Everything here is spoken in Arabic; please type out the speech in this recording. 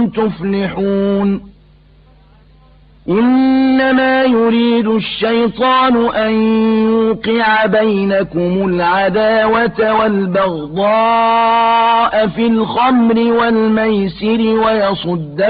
تفلحون إنما يريد الشيطان أن يوقع بينكم العداوة والبغضاء في الخمر والميسر ويصدكم